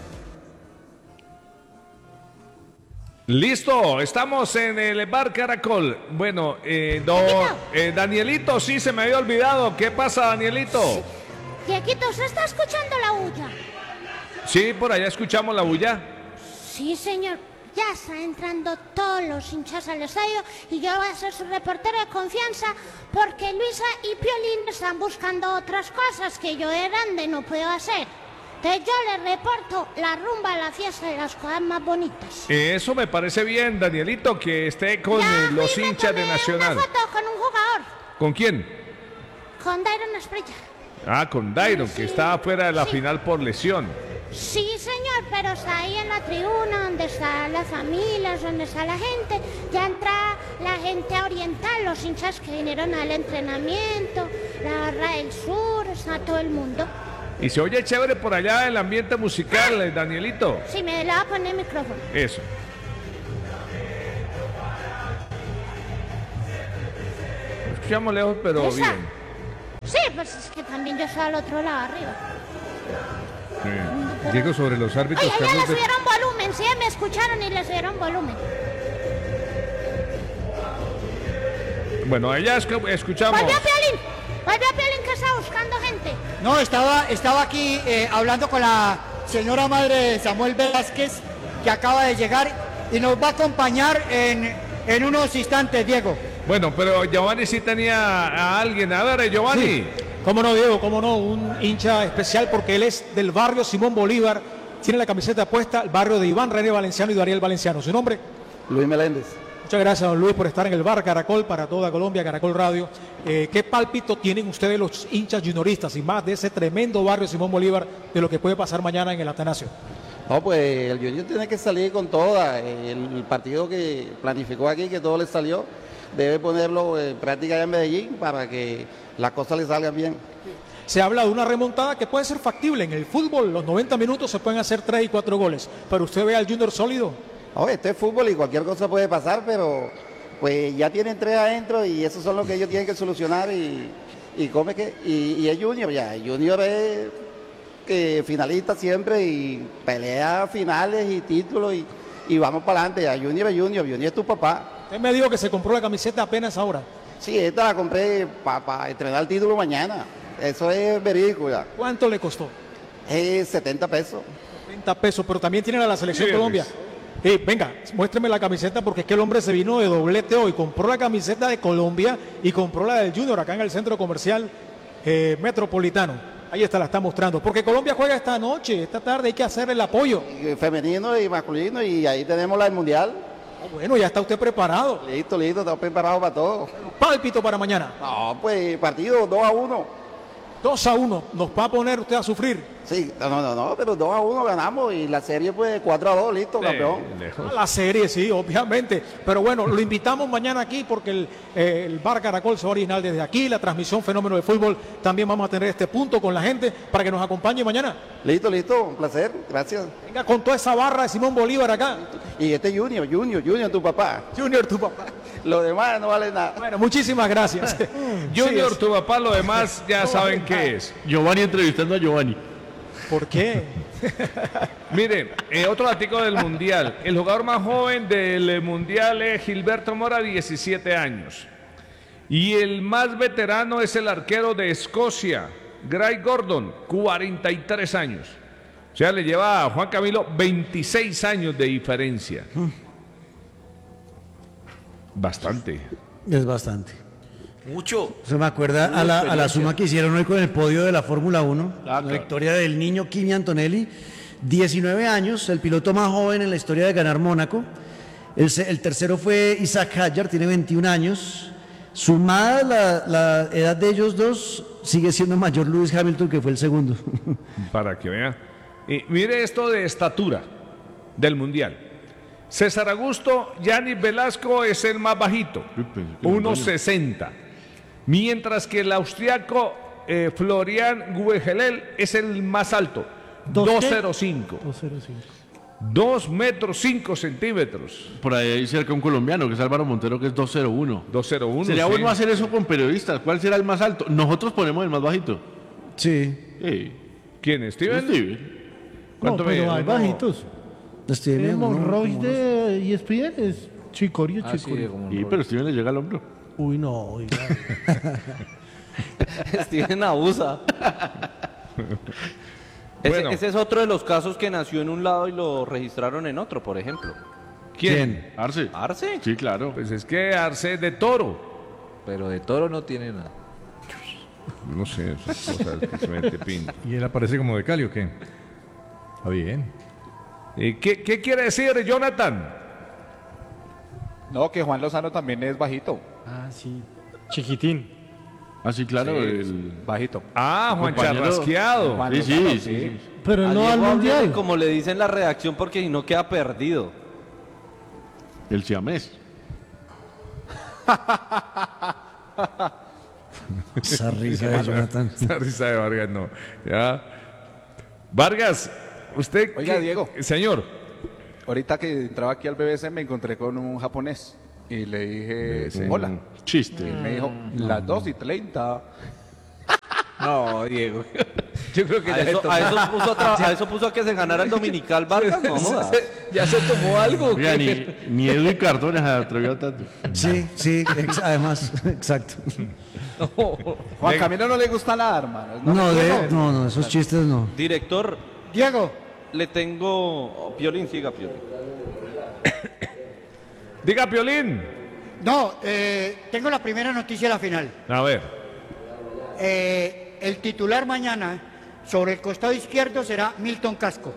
Listo, estamos en el Bar Caracol. Bueno, eh, don, eh, Danielito, sí se me había olvidado. ¿Qué pasa, Danielito? Dieguito, ¿se está escuchando la bulla? Sí, por allá escuchamos la bulla. Sí, señor. Ya están entrando todos los hinchas al estadio y yo voy a ser su reportero de confianza porque Luisa y Piolín están buscando otras cosas que yo de grande no puedo hacer. Entonces yo les reporto la rumba, la fiesta de las cosas más bonitas. Eso me parece bien, Danielito, que esté con Ya eh, los fui, me hinchas de tomé Nacional. una foto con un jugador, ¿Con quién? con Dairon Asprilla. Ah, con Dairon, que está fuera de la final por lesión. Sí, señor, pero está ahí en la tribuna, donde están las familias, donde está la gente. Ya entra la gente oriental, los hinchas que vinieron al entrenamiento, la barra del sur, está todo el mundo. Y se oye chévere por allá el ambiente musical, eh, Danielito. Sí, me le voy a poner el micrófono. Eso. Lo escuchamos lejos, pero ¿Esa? bien. Sí, pues es que también yo estoy al otro lado arriba. Sí. Diego, sobre los árbitros. Oye, ya le Carlos de- subieron volumen, sí, me escucharon y le subieron volumen. Bueno, allá escu- escuchamos. Volvió Piolín, volvió Piolín que está buscando gente. No, estaba, estaba aquí eh, hablando con la señora madre Samuel Velázquez, que acaba de llegar y nos va a acompañar en, en unos instantes, Diego. Bueno, pero Giovanni sí tenía a alguien. A ver, eh, Giovanni. Sí. Cómo no, Diego, cómo no, un hincha especial porque él es del barrio Simón Bolívar, tiene la camiseta puesta, el barrio de Iván René Valenciano y Dariel Valenciano. ¿Su nombre? Luis Meléndez. Muchas gracias, don Luis, por estar en el bar Caracol para toda Colombia, Caracol Radio. Eh, ¿Qué pálpito tienen ustedes los hinchas junioristas y más de ese tremendo barrio Simón Bolívar de lo que puede pasar mañana en el Atanasio? No, pues el Junior tiene que salir con toda. El partido que planificó aquí, que todo le salió, debe ponerlo en práctica allá en Medellín para que las cosas le salgan bien. Se habla de una remontada que puede ser factible. En el fútbol, los noventa minutos se pueden hacer tres y cuatro goles. Pero usted ve al Junior sólido. Oye, esto es fútbol y cualquier cosa puede pasar, pero pues ya tienen tres adentro y esos son los que ellos tienen que solucionar y, y come que y, y el Junior ya, el Junior es que finalista siempre y pelea finales y títulos y, y vamos para adelante. Ya, Junior es Junior, Junior es tu papá. Usted me dijo que se compró la camiseta apenas ahora. Sí, esta la compré para pa estrenar el título mañana. Eso es verídico ya. ¿Cuánto le costó? Es setenta pesos. setenta pesos, pero también tiene a la selección Sí, Colombia. Eh, venga, muéstreme la camiseta porque es que el hombre se vino de doblete hoy. Compró la camiseta de Colombia y compró la del Junior acá en el centro comercial eh, metropolitano. Ahí está, la está mostrando. Porque Colombia juega esta noche, esta tarde, hay que hacer el apoyo. Y femenino y masculino y ahí tenemos la del mundial. Oh, bueno, ya está usted preparado. Listo, listo, estamos preparados para todo. Pálpito para mañana. No, pues partido dos a uno. dos a uno, nos va a poner usted a sufrir. Sí, no, no, no, pero dos a uno ganamos y la serie pues cuatro a dos, listo, campeón. A la serie, sí, obviamente. Pero bueno, lo invitamos mañana aquí porque el, eh, el Bar Caracol se va a originar desde aquí. La transmisión Fenómeno de Fútbol también vamos a tener este punto con la gente para que nos acompañe mañana. Listo, listo, un placer, gracias. Venga con toda esa barra de Simón Bolívar acá. Y este Junior, Junior, Junior, tu papá. Junior, tu papá. Lo demás no vale nada. Bueno, muchísimas gracias. Junior, Sí, tu papá, lo demás ya saben qué es. Giovanni entrevistando a Giovanni. ¿Por qué? Miren, eh, otro datico del Mundial. El jugador más joven del Mundial es Gilberto Mora, diecisiete años. Y el más veterano es el arquero de Escocia, Gray Gordon, cuarenta y tres años. O sea, le lleva a Juan Camilo veintiséis años de diferencia. Bastante. Es bastante. Mucho. Se me acuerda a la, a la suma que hicieron hoy con el podio de la Fórmula uno, Ah, la claro. victoria del niño Kimi Antonelli, diecinueve años, el piloto más joven en la historia de ganar Mónaco. El, se- el tercero fue Isaac Hadjar, tiene veintiún años. Sumada la, la edad de ellos dos, sigue siendo mayor Lewis Hamilton, que fue el segundo. Para que vean. Y mire esto de estatura del Mundial. César Augusto Yanis Velasco es el más bajito, uno sesenta. Mientras que el austriaco eh, Florian Guegelel es el más alto, dos cero cinco. dos cero cinco. dos metros cinco centímetros. Por ahí hay cerca un colombiano que es Álvaro Montero, que es dos cero uno. dos cero uno. Sería sí. bueno hacer eso con periodistas. ¿Cuál será el más alto? Nosotros ponemos el más bajito. Sí. Sí. ¿Quién es? ¿Steven? Steven. No, ¿Cuánto mide? pero hay Uno- bajitos. Steven El es uno, Monroy como de E S P N es Chicorio, Ah, sí, Chicorio. como Sí, pero Steven le llega al hombro. Uy, no, oiga. Steven abusa. Ese, Bueno. ese es otro de los casos que nació en un lado y lo registraron en otro, por ejemplo. ¿Quién? Arce. ¿Arce? Sí, claro. Pues es que Arce es de Toro. Pero de Toro no tiene nada. No sé, esas cosas que se mete pinta. ¿Y él aparece como de Cali o qué? Está bien. ¿Y qué, qué quiere decir, Jonathan? No, que Juan Lozano también es bajito. Ah, sí. Chiquitín. Ah, sí, claro. Sí, el bajito. Ah, Juan compañero- Charrasqueado. Juan Sí, Lozano, sí, sí, sí. Pero A no Diego al háblele mundial. como le dicen la redacción porque si no queda perdido. El siamés. Esa risa de Jonathan. Esa risa de Vargas, no. Ya. Vargas, usted. Oiga, qué- Diego. Señor. Ahorita que entraba aquí al B B C me encontré con un japonés y le dije, Sí. hola. Chiste. Y me dijo, las dos y treinta. No, Diego. Yo creo que a, ya eso, se a, eso tomó- puso a tra- a eso puso a que se ganara el Dominical Vargas, no jodas. ¿Ya se tomó algo? o Oiga, qué? ni, ni Edwin Cardona se atrevió a tanto. Sí, sí, ex- además, exacto. Juan Camilo no le gusta nada, hermano. No, de, no, no, esos chistes no. Director, Diego, le tengo... Piolín, siga, Piolín. Diga, Piolín. no, eh, tengo la primera noticia de la final. A ver. Eh, el titular mañana sobre el costado izquierdo será Milton Casco.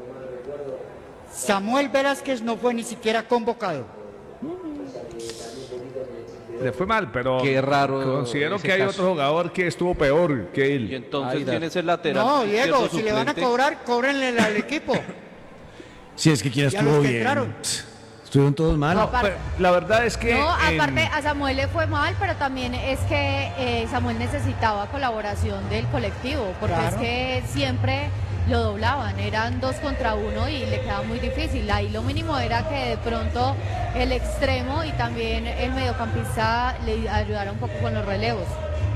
Samuel Velázquez no fue ni siquiera convocado. Le fue mal, pero. Qué raro Considero ese que hay caso. otro jugador que estuvo peor que Y él. entonces, Ay, ¿quién da- es el lateral? No, Diego, izquierdo si le van a suplente? cobrar, cóbrenle al equipo. Si es que quien Y a estuvo los que bien. entraron. Estuvieron todos mal. No, pero la verdad es que. No, en- aparte a Samuel le fue mal, pero también es que eh, Samuel necesitaba colaboración del colectivo, porque Claro. es que siempre lo doblaban, eran dos contra uno y le quedaba muy difícil. Ahí lo mínimo era que de pronto el extremo y también el mediocampista le ayudara un poco con los relevos.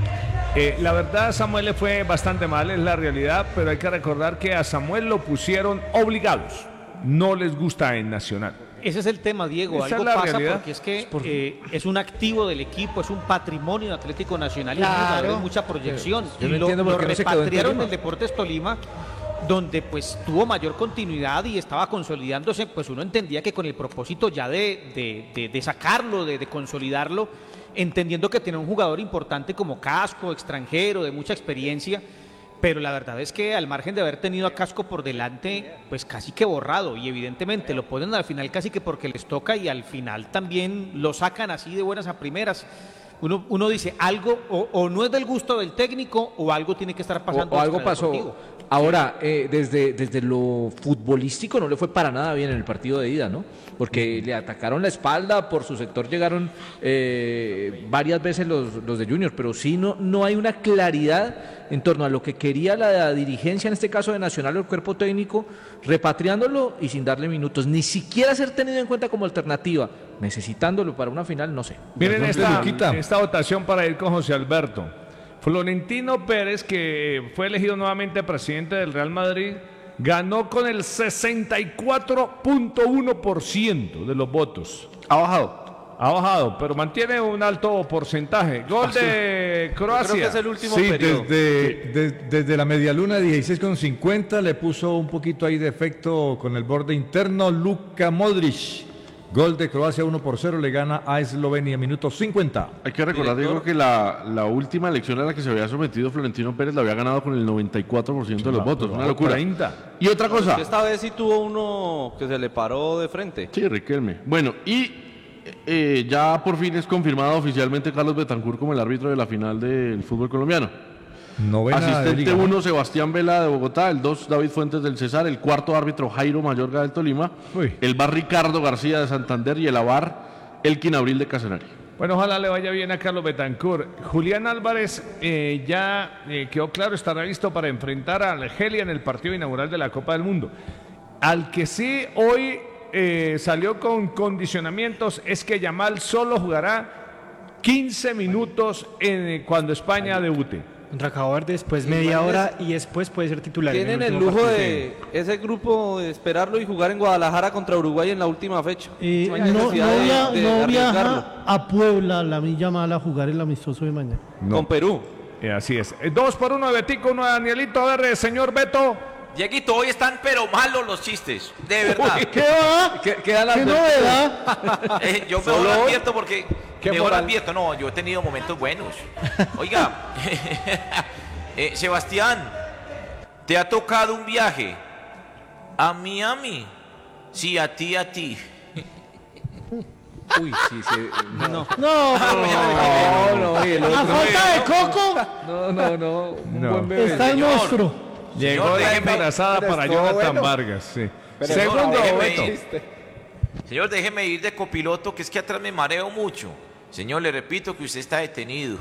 Eh, la verdad, Samuel le fue bastante mal, es la realidad, pero hay que recordar que a Samuel lo pusieron obligados. No les gusta en Nacional. Ese es el tema, Diego. Esa Algo es la pasa realidad. porque es que eh, es un activo del equipo, es un patrimonio de Atlético Nacional y es un Claro. jugador de mucha proyección. Yo y no lo, entiendo por lo qué no se quedó en repatriaron Tolima. del Deportes Tolima, donde pues tuvo mayor continuidad y estaba consolidándose. Pues uno entendía que con el propósito ya de, de, de- de sacarlo, de, de consolidarlo, entendiendo que tiene un jugador importante como Casco, extranjero, de mucha experiencia. Pero la verdad es que al margen de haber tenido a Casco por delante, pues casi que borrado. Y evidentemente lo ponen al final casi que porque les toca y al final también lo sacan así de buenas a primeras. Uno, uno dice algo o, o no es del gusto del técnico o algo tiene que estar pasando. O, o algo extradeportivo. pasó. Ahora, eh, desde, desde lo futbolístico no le fue para nada bien en el partido de ida, ¿no? Porque le atacaron la espalda, por su sector llegaron eh, varias veces los, los de Junior, pero sí no, no hay una claridad en torno a lo que quería la dirigencia, en este caso de Nacional o el cuerpo técnico, repatriándolo y sin darle minutos, ni siquiera ser tenido en cuenta como alternativa, necesitándolo para una final, no sé. Miren Perdón, esta, Luquita. esta votación para ir con José Alberto. Florentino Pérez, que fue elegido nuevamente presidente del Real Madrid, ganó con el sesenta y cuatro punto uno por ciento de los votos. Ha bajado. Ha bajado, pero mantiene un alto porcentaje. Gol de Croacia. Creo que es el último Sí, periodo. desde, de- desde la medialuna dieciséis con cincuenta le puso un poquito ahí de efecto con el borde interno Luka Modric. Gol de Croacia uno por cero, le gana a Eslovenia, minuto cincuenta. Hay que recordar, Diego, que la, la última elección a la que se había sometido Florentino Pérez la había ganado con el noventa y cuatro por ciento de los votos. Una locura. treinta. Y otra cosa. Esta vez sí tuvo uno que se le paró de frente. Sí, Riquelme. Bueno, y eh, ya por fin es confirmado oficialmente Carlos Betancur como el árbitro de la final del fútbol colombiano. Novena de Asistente liga, ¿no? uno, Sebastián Vela de Bogotá. El dos, David Fuentes del Cesar. El cuarto árbitro, Jairo Mayorga del Tolima. Uy. El bar, Ricardo García de Santander. Y el avar, Elkin Abril de Casanare. Bueno, ojalá le vaya bien a Carlos Betancur. Julián Álvarez eh, ya eh, quedó claro, estará listo para enfrentar a Argelia en el partido inaugural de la Copa del Mundo. Al que sí hoy eh, salió con condicionamientos es que Yamal solo jugará quince minutos en, cuando España debute. Contra Cabo Verde, después media hora y después puede ser titular. en Tienen el último lujo partido. de ese grupo de esperarlo y jugar en Guadalajara contra Uruguay en la última fecha. Eh, No hay no, no necesidad de- via- de no arriesgarlo. viaja a Puebla la Milla Mala a jugar el amistoso de mañana. Con Perú. Eh, así es. Eh, dos por uno de Betico, uno de Danielito. A ver, eh, señor Beto. Dieguito, hoy están pero malos los chistes, de verdad. ¿Qué va? ¿Qué, queda la ¿Qué novedad? Eh, yo Solo mejor hoy. advierto porque ¿Qué mejor moral? advierto, no, yo he tenido momentos buenos. Oiga, eh, Sebastián, ¿te ha tocado un viaje a Miami? Sí, a ti, a ti. Uy, sí, sí. No, no. No, no, no. Y el a otro- falta de coco, No, no, no. Un No. buen bebé. está el Señor. monstruo. Llegó Señor, la déjeme- embarazada pero para estuvo Jonathan bueno. Vargas, sí. Pero Segundo, no, déjeme Beto. ir. Señor, déjeme ir de copiloto, que es que atrás me mareo mucho. Señor, le repito que usted está detenido.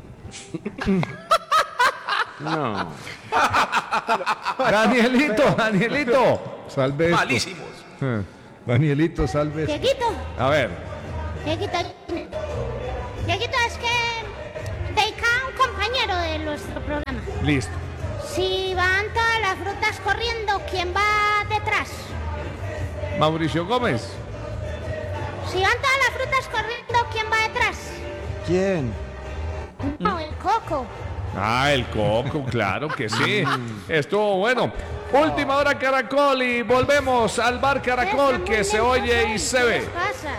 No. Danielito, Danielito. Salve esto. Malísimos. Eh, Danielito, salve esto. Dieguito, A ver, Dieguito, Dieguito, es que dedica a un compañero de nuestro programa. listo. Si van todas las frutas corriendo, ¿quién va detrás? Mauricio Gómez. Si van todas las frutas corriendo, ¿quién va detrás? ¿Quién? No, el coco. Ah, el coco, claro que sí. Estuvo bueno. Última hora Caracol y volvemos al bar Caracol que se oye y se ve. ¿Qué les pasa?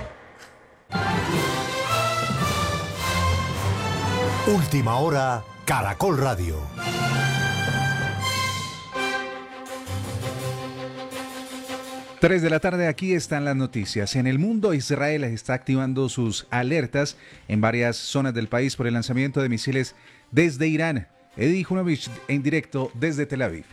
Última hora, Caracol Radio. Tres de la tarde, aquí están las noticias. En el mundo, Israel está activando sus alertas en varias zonas del país por el lanzamiento de misiles desde Irán. Eddie Junovich en directo desde Tel Aviv.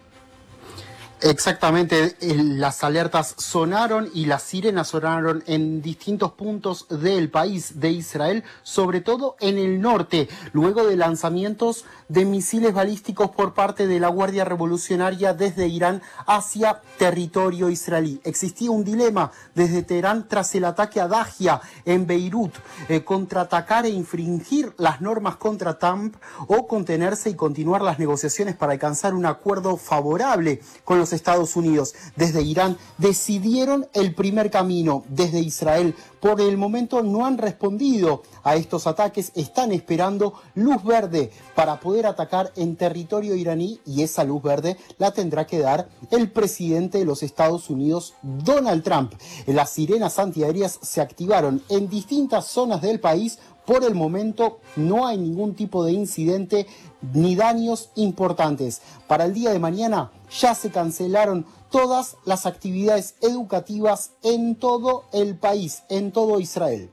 Exactamente, eh, las alertas sonaron y las sirenas sonaron en distintos puntos del país de Israel, sobre todo en el norte, luego de lanzamientos de misiles balísticos por parte de la Guardia Revolucionaria desde Irán hacia territorio israelí. Existía un dilema desde Teherán tras el ataque a Dahia en Beirut, eh, contraatacar e infringir las normas contra Trump o contenerse y continuar las negociaciones para alcanzar un acuerdo favorable con los Estados Unidos. Desde Irán decidieron el primer camino. Desde Israel, por el momento, no han respondido a estos ataques. Están esperando luz verde para poder atacar en territorio iraní y esa luz verde la tendrá que dar el presidente de los Estados Unidos, Donald Trump. Las sirenas antiaéreas se activaron en distintas zonas del país. Por el momento no hay ningún tipo de incidente ni daños importantes. Para el día de mañana ya se cancelaron todas las actividades educativas en todo el país, en todo Israel.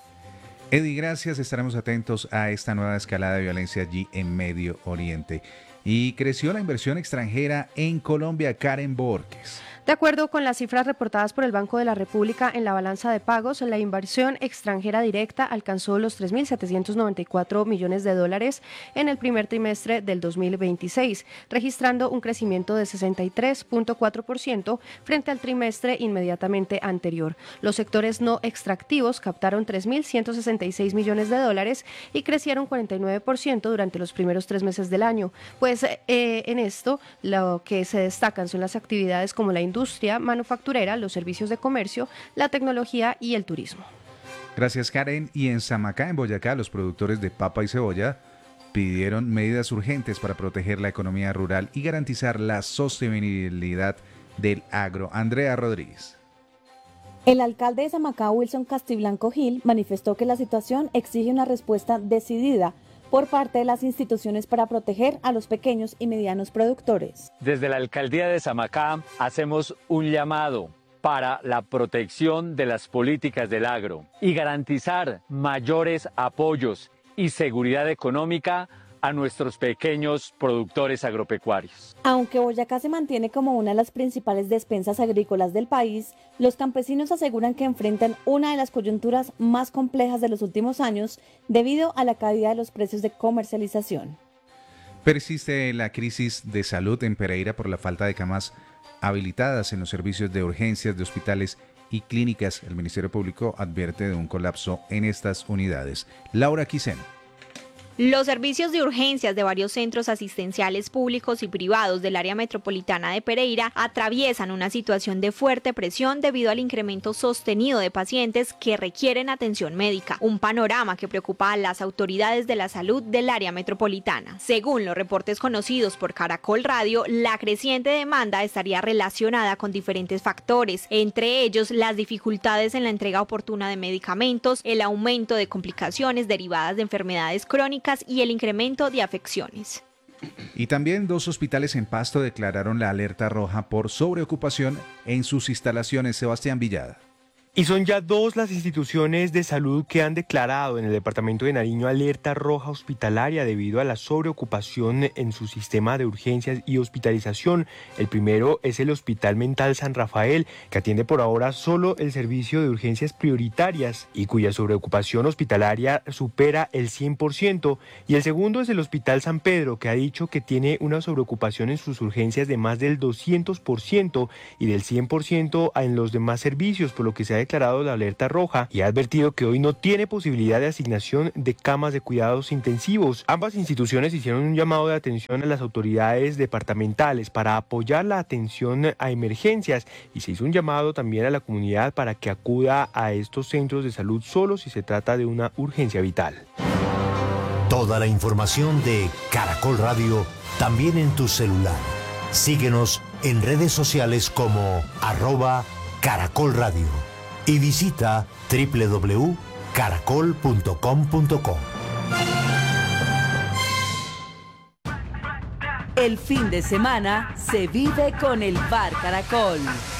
Eddie, gracias. Estaremos atentos a esta nueva escalada de violencia allí en Medio Oriente. Y creció la inversión extranjera en Colombia. Karen Borges. De acuerdo con las cifras reportadas por el Banco de la República en la balanza de pagos, la inversión extranjera directa alcanzó los tres mil setecientos noventa y cuatro millones de dólares en el primer trimestre del dos mil veintiséis, registrando un crecimiento de sesenta y tres punto cuatro por ciento frente al trimestre inmediatamente anterior. Los sectores no extractivos captaron tres mil ciento sesenta y seis millones de dólares y crecieron cuarenta y nueve por ciento durante los primeros tres meses del año. Pues eh, en esto lo que se destacan son las actividades como la industria industria manufacturera, los servicios de comercio, la tecnología y el turismo. Gracias, Karen. Y en Samacá, en Boyacá, los productores de papa y cebolla pidieron medidas urgentes para proteger la economía rural y garantizar la sostenibilidad del agro. Andrea Rodríguez. El alcalde de Samacá, Wilson Castiblanco Gil, manifestó que la situación exige una respuesta decidida por parte de las instituciones para proteger a los pequeños y medianos productores. Desde la alcaldía de Samacá hacemos un llamado para la protección de las políticas del agro y garantizar mayores apoyos y seguridad económica a nuestros pequeños productores agropecuarios. Aunque Boyacá se mantiene como una de las principales despensas agrícolas del país, los campesinos aseguran que enfrentan una de las coyunturas más complejas de los últimos años debido a la caída de los precios de comercialización. Persiste la crisis de salud en Pereira por la falta de camas habilitadas en los servicios de urgencias de hospitales y clínicas. El Ministerio Público advierte de un colapso en estas unidades. Laura Quiseno. Los servicios de urgencias de varios centros asistenciales públicos y privados del área metropolitana de Pereira atraviesan una situación de fuerte presión debido al incremento sostenido de pacientes que requieren atención médica, un panorama que preocupa a las autoridades de la salud del área metropolitana. Según los reportes conocidos por Caracol Radio, la creciente demanda estaría relacionada con diferentes factores, entre ellos las dificultades en la entrega oportuna de medicamentos, el aumento de complicaciones derivadas de enfermedades crónicas y el incremento de afecciones. Y también dos hospitales en Pasto declararon la alerta roja por sobreocupación en sus instalaciones. Sebastián Villada. Y son ya dos las instituciones de salud que han declarado en el departamento de Nariño alerta roja hospitalaria debido a la sobreocupación en su sistema de urgencias y hospitalización. El primero es el Hospital Mental San Rafael, que atiende por ahora solo el servicio de urgencias prioritarias y cuya sobreocupación hospitalaria supera el cien por ciento. Y el segundo es el Hospital San Pedro, que ha dicho que tiene una sobreocupación en sus urgencias de más del doscientos por ciento y del cien por ciento en los demás servicios, por lo que se ha declarado la alerta roja y ha advertido que hoy no tiene posibilidad de asignación de camas de cuidados intensivos. Ambas instituciones hicieron un llamado de atención a las autoridades departamentales para apoyar la atención a emergencias y se hizo un llamado también a la comunidad para que acuda a estos centros de salud solo si se trata de una urgencia vital. Toda la información de Caracol Radio también en tu celular. Síguenos en redes sociales como arroba Caracol Radio. Y visita doble u doble u doble u punto caracol punto com punto co. El fin de semana se vive con el Bar Caracol.